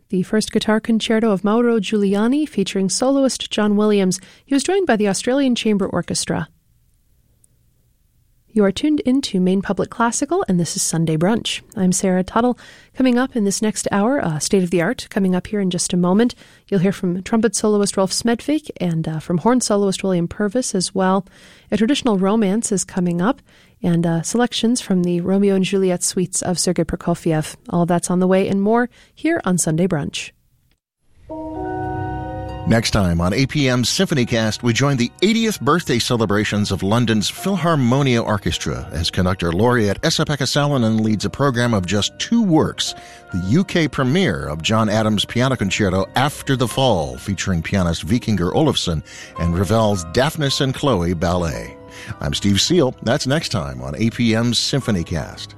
the first guitar concerto of Mauro Giuliani featuring soloist John Williams. He was joined by the Australian Chamber Orchestra. You are tuned into Maine Public Classical, and this is Sunday Brunch. I'm Sarah Tuttle. Coming up in this next hour, State of the Art, coming up here in just a moment. You'll hear from trumpet soloist Rolf Smedvik and from horn soloist William Purvis as well. A traditional romance is coming up, and selections from the Romeo and Juliet suites of Sergei Prokofiev. All that's on the way and more here on Sunday Brunch. Next time on APM's SymphonyCast, we join the 80th birthday celebrations of London's Philharmonia Orchestra as conductor laureate Esa-Pekka Salonen leads a program of just 2 works, the UK premiere of John Adams' piano concerto After the Fall, featuring pianist Vikingur Olafsson, and Ravel's Daphnis and Chloe Ballet. I'm Steve Seal. That's next time on APM's SymphonyCast.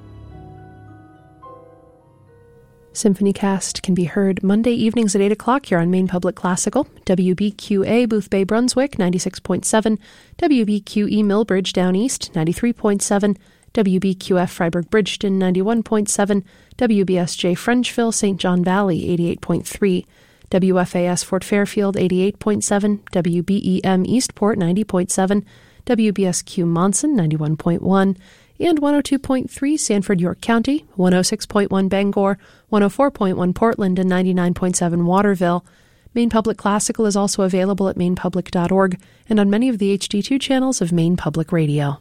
SymphonyCast can be heard Monday evenings at 8 o'clock here on Maine Public Classical, WBQA Boothbay Brunswick 96.7, WBQE Millbridge Down East 93.7, WBQF Freiburg Bridgeton 91.7, WBSJ Frenchville St. John Valley 88.3, WFAS Fort Fairfield 88.7, WBEM Eastport 90.7, WBSQ Monson 91.1, and 102.3 Sanford, York County, 106.1 Bangor, 104.1 Portland, and 99.7 Waterville. Maine Public Classical is also available at mainepublic.org and on many of the HD2 channels of Maine Public Radio.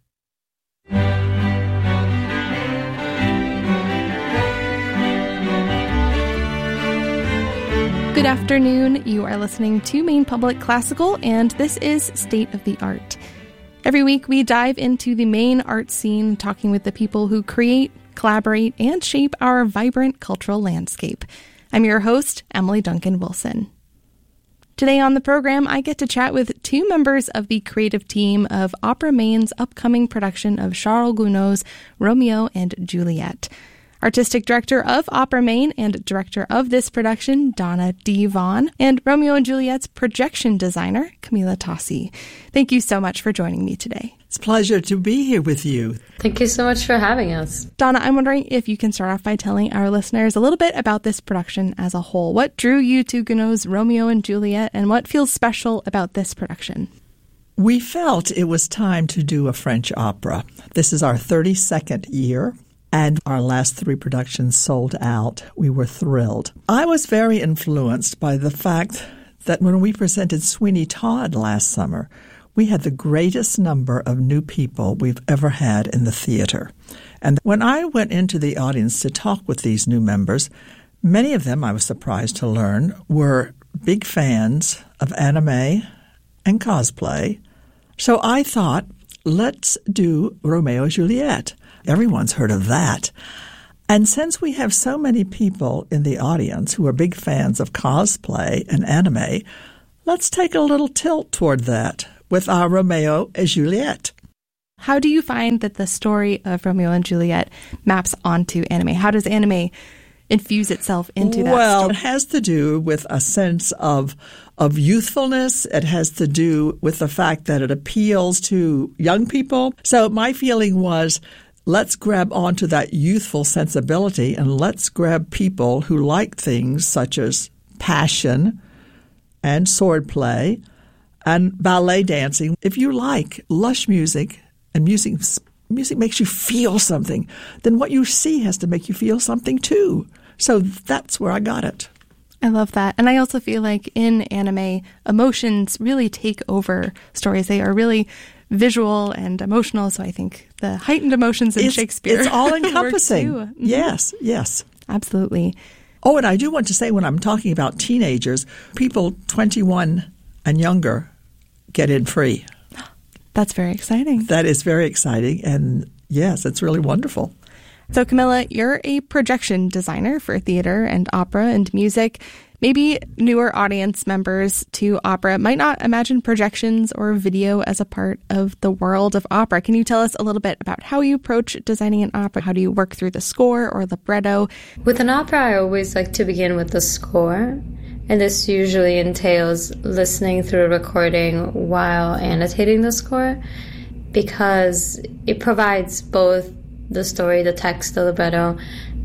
Good afternoon. You are listening to Maine Public Classical, and this is State of the Art. Every week, we dive into the Maine art scene, talking with the people who create, collaborate, and shape our vibrant cultural landscape. I'm your host, Emily Duncan Wilson. Today on the program, I get to chat with 2 members of the creative team of Opera Maine's upcoming production of Charles Gounod's Romeo and Juliet. Artistic Director of Opera Maine and Director of this production, Donna D. Vaughn, and Romeo and Juliet's projection designer, Camila Tossi. Thank you so much for joining me today. It's a pleasure to be here with you. Thank you so much for having us. Donna, I'm wondering if you can start off by telling our listeners a little bit about this production as a whole. What drew you to Gounod's Romeo and Juliet, and what feels special about this production? We felt it was time to do a French opera. This is our 32nd year. And our last 3 productions sold out. We were thrilled. I was very influenced by the fact that when we presented Sweeney Todd last summer, we had the greatest number of new people we've ever had in the theater. And when I went into the audience to talk with these new members, many of them, I was surprised to learn, were big fans of anime and cosplay. So I thought, let's do Romeo and Juliet. Everyone's heard of that. And since we have so many people in the audience who are big fans of cosplay and anime, let's take a little tilt toward that with our Romeo and Juliet. How do you find that the story of Romeo and Juliet maps onto anime? How does anime infuse itself into that Well, story? It has to do with a sense of youthfulness. It has to do with the fact that it appeals to young people. So my feeling was, let's grab onto that youthful sensibility and let's grab people who like things such as passion and swordplay and ballet dancing. If you like lush music and music makes you feel something, then what you see has to make you feel something too. So that's where I got it. I love that. And I also feel like in anime, emotions really take over stories. They are really visual and emotional. So I think the heightened emotions in Shakespeare. It's all encompassing. work too. Yes, yes. Absolutely. Oh, and I do want to say when I'm talking about teenagers, people 21 and younger get in free. That's very exciting. That is very exciting. And yes, it's really wonderful. So Camila, you're a projection designer for theater and opera and music. Maybe newer audience members to opera might not imagine projections or video as a part of the world of opera. Can you tell us a little bit about how you approach designing an opera? How do you work through the score or libretto? With an opera, I always like to begin with the score. And this usually entails listening through a recording while annotating the score, because it provides both the story, the text, the libretto,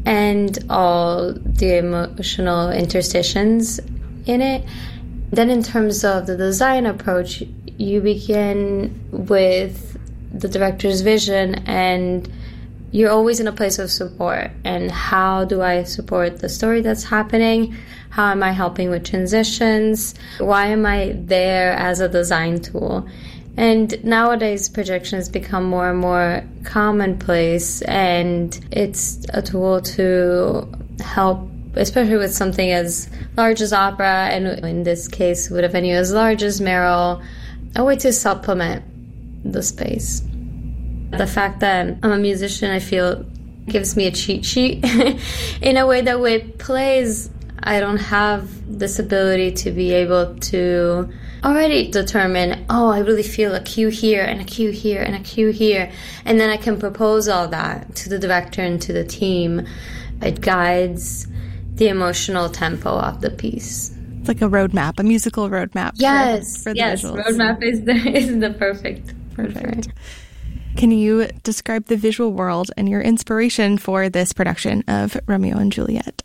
and all the emotional interstitials in it. Then in terms of the design approach, you begin with the director's vision, and you're always in a place of support. And how do I support the story that's happening? How am I helping with transitions? Why am I there as a design tool? And nowadays, projections become more and more commonplace, and it's a tool to help, especially with something as large as opera, and in this case, with a venue as large as Merrill, a way to supplement the space. The fact that I'm a musician, I feel, gives me a cheat sheet in a way that with plays, I don't have this ability to be able to already determine, oh, I really feel a cue here and a cue here and a cue here. And then I can propose all that to the director and to the team. It guides the emotional tempo of the piece. It's like a roadmap, a musical roadmap. Yes, for the yes, visuals. Roadmap is the perfect. Can you describe the visual world and your inspiration for this production of Romeo and Juliet?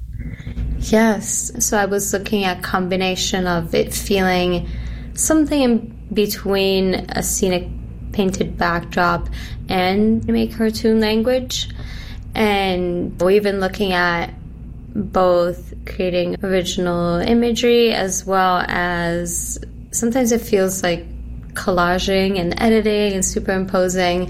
Yes. So I was looking at a combination of it feeling something in between a scenic painted backdrop and anime cartoon language. And we've been looking at both creating original imagery as well as sometimes it feels like collaging and editing and superimposing.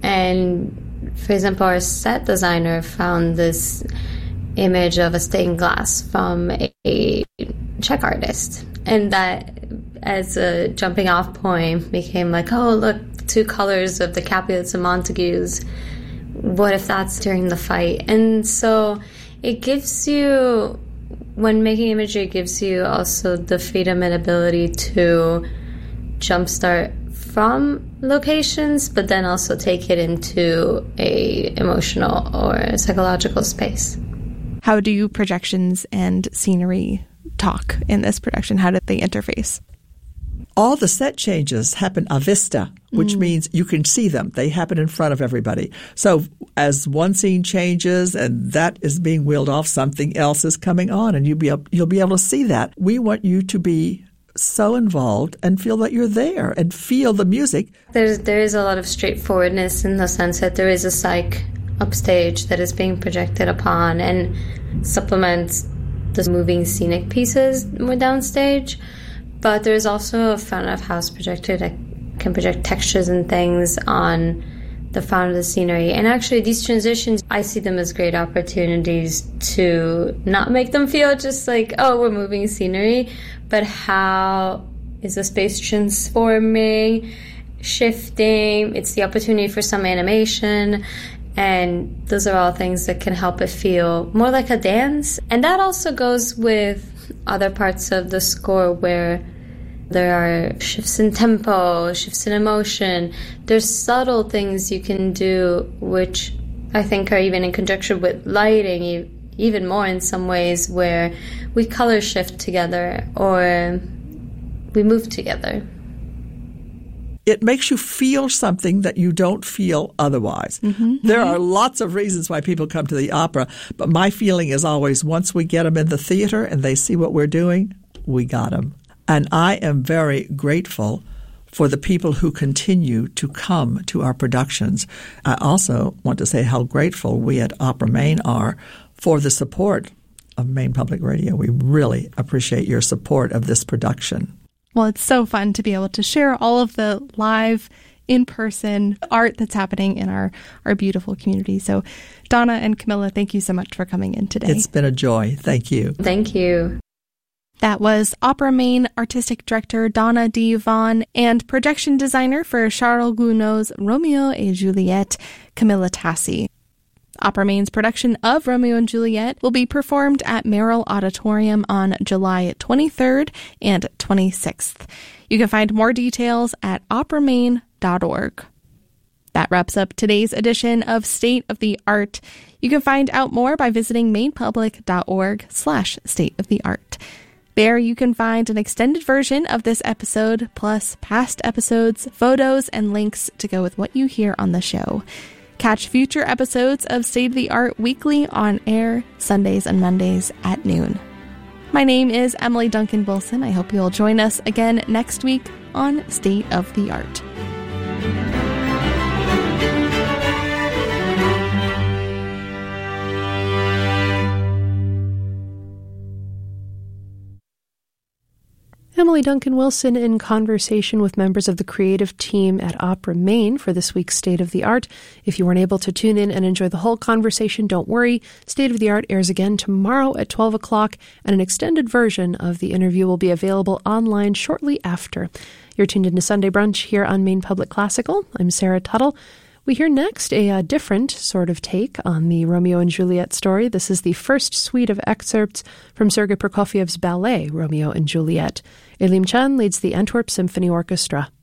And for example, our set designer found this image of a stained glass from a Czech artist, and that as a jumping off point became like, oh look, two colors of the Capulets and Montagues, what if that's during the fight? And so it gives you, when making imagery, it gives you also the freedom and ability to jumpstart from locations, but then also take it into a emotional or psychological space. How do projections and scenery talk in this production? How did they interface? All the set changes happen a vista, which means you can see them. They happen in front of everybody. So as one scene changes and that is being wheeled off, something else is coming on, and you'll be able to see that. We want you to be so involved and feel that you're there and feel the music. There is a lot of straightforwardness in the sense that there is a psych upstage that is being projected upon and supplements the moving scenic pieces more downstage. But there's also a front of house projector that can project textures and things on the front of the scenery. And actually these transitions, I see them as great opportunities to not make them feel just like, oh, we're moving scenery, but how is the space transforming, shifting? It's the opportunity for some animation. And those are all things that can help it feel more like a dance. And that also goes with other parts of the score where there are shifts in tempo, shifts in emotion. There's subtle things you can do, which I think are even in conjunction with lighting, even more in some ways, where we color shift together or we move together. It makes you feel something that you don't feel otherwise. There are lots of reasons why people come to the opera, but my feeling is always once we get them in the theater and they see what we're doing, we got them. And I am very grateful for the people who continue to come to our productions. I also want to say how grateful we at Opera Maine are for the support of Maine Public Radio. We really appreciate your support of this production. Well, it's so fun to be able to share all of the live, in-person art that's happening in our beautiful community. So, Donna and Camilla, thank you so much for coming in today. It's been a joy. Thank you. Thank you. That was Opera Maine Artistic Director Donna D. Vaughn and Projection Designer for Charles Gounod's Romeo et Juliet, Camilla Tassi. Opera Maine's production of Romeo and Juliet will be performed at Merrill Auditorium on July 23rd and 26th. You can find more details at operamaine.org. That wraps up today's edition of State of the Art. You can find out more by visiting mainepublic.org/stateoftheart. There you can find an extended version of this episode, plus past episodes, photos, and links to go with what you hear on the show. Catch future episodes of State of the Art weekly on air Sundays and Mondays at noon. My name is Emily Duncan Wilson. I hope you'll join us again next week on State of the Art. Emily Duncan Wilson in conversation with members of the creative team at Opera Maine for this week's State of the Art. If you weren't able to tune in and enjoy the whole conversation, don't worry. State of the Art airs again tomorrow at 12 o'clock, and an extended version of the interview will be available online shortly after. You're tuned into Sunday Brunch here on Maine Public Classical. I'm Sarah Tuttle. We hear next a different sort of take on the Romeo and Juliet story. This is the first suite of excerpts from Sergei Prokofiev's ballet, Romeo and Juliet. Elim Chan leads the Antwerp Symphony Orchestra.